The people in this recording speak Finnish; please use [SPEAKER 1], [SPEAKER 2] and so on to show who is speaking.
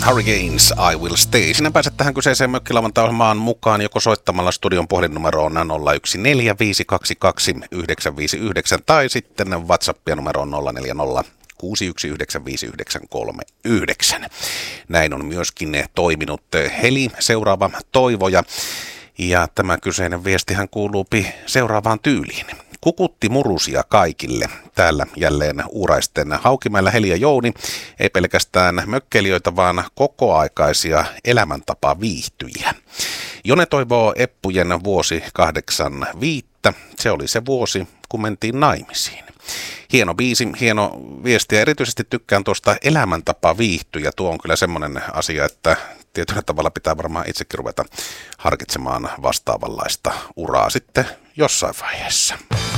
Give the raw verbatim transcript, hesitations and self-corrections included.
[SPEAKER 1] Hurricanes, I Will Stay. Sinä pääset tähän kyseiseen mökkilavantai-ohjelmaan mukaan joko soittamalla studion puhelinnumeroon nolla yksi neljä viisi kaksi kaksi yhdeksän viisi yhdeksän tai sitten WhatsAppia numeroon nolla neljä nolla kuusi yksi yhdeksän viisi yhdeksän kolme yhdeksän. Näin on myöskin toiminut Heli, seuraava toivoja. Ja tämä kyseinen viestihän kuuluu seuraavaan tyyliin. Kukutti murusia kaikille. Täällä jälleen uuraisten Haukimäellä Heli ja Jouni. Ei pelkästään mökkeilijöitä, vaan kokoaikaisia elämäntapa-viihtyjiä. Jone toivoo Eppujen vuosi kahdeksan viittä. Se oli se vuosi, kun mentiin naimisiin. Hieno biisi, hieno viesti ja erityisesti tykkään tuosta elämäntapa-viihtyjä. Tuo on kyllä semmoinen asia, että tietyllä tavalla pitää varmaan itsekin ruveta harkitsemaan vastaavanlaista uraa sitten jossain vaiheessa.